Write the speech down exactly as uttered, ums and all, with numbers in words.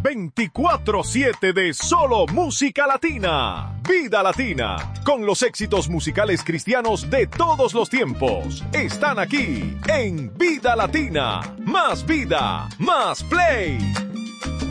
veinticuatro siete de solo música latina. Vida Latina, con los éxitos musicales cristianos de todos los tiempos. Están aquí en Vida Latina. Más vida, más play.